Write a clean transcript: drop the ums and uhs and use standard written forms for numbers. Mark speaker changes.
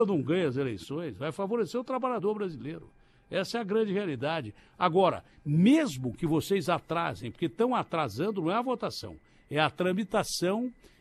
Speaker 1: não ganha as eleições, vai favorecer o trabalhador brasileiro. Essa é a grande realidade. Agora, mesmo que vocês atrasem, porque estão atrasando, não é a votação, é a tramitação